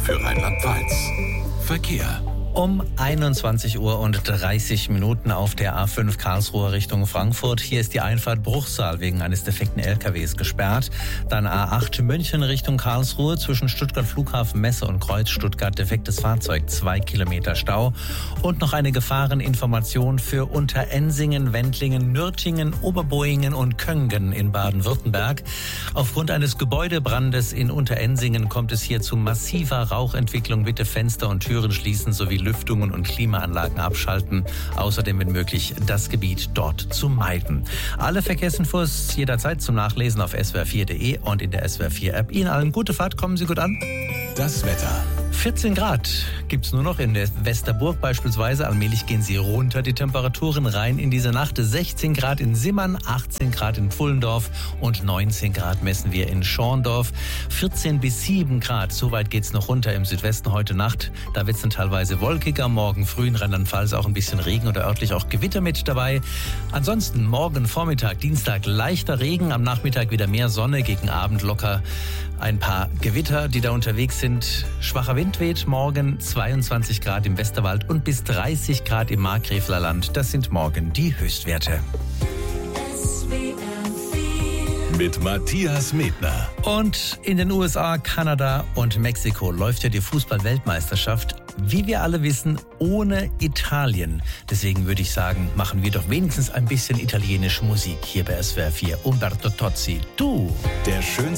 für Rheinland-Pfalz. Verkehr. Um 21:30 Uhr auf der A5 Karlsruhe Richtung Frankfurt. Hier ist die Einfahrt Bruchsal wegen eines defekten LKWs gesperrt. Dann A8 München Richtung Karlsruhe zwischen Stuttgart Flughafen Messe und Kreuz Stuttgart defektes Fahrzeug, 2 Kilometer Stau. Und noch eine Gefahreninformation für Unterensingen, Wendlingen, Nürtingen, Oberboingen und Köngen in Baden-Württemberg. Aufgrund eines Gebäudebrandes in Unterensingen kommt es hier zu massiver Rauchentwicklung. Bitte Fenster und Türen schließen sowie Lüftungen und Klimaanlagen abschalten. Außerdem, wenn möglich, das Gebiet dort zu meiden. Alle Verkehrsinfos jederzeit zum Nachlesen auf swr4.de und in der SWR4-App. Ihnen allen gute Fahrt, kommen Sie gut an. Das Wetter. 14 Grad gibt's nur noch in der Westerburg beispielsweise. Allmählich gehen sie runter, die Temperaturen rein in diese Nacht. 16 Grad in Simmern, 18 Grad in Pfullendorf und 19 Grad messen wir in Schorndorf. 14 bis 7 Grad, so weit geht's noch runter im Südwesten heute Nacht. Da wird's dann teilweise wolkiger. Morgen früh in Rheinland-Pfalz auch ein bisschen Regen oder örtlich auch Gewitter mit dabei. Ansonsten morgen Vormittag, Dienstag leichter Regen, am Nachmittag wieder mehr Sonne, gegen Abend locker ein paar Gewitter, die da unterwegs sind. Schwacher Wind weht morgen, 22 Grad im Westerwald und bis 30 Grad im Markgräfler Land. Das sind morgen die Höchstwerte. Mit Matthias Medner. Und in den USA, Kanada und Mexiko läuft ja die Fußball-Weltmeisterschaft, wie wir alle wissen, ohne Italien. Deswegen würde ich sagen, machen wir doch wenigstens ein bisschen italienische Musik hier bei SWR4. Umberto Tozzi, du. Der schönste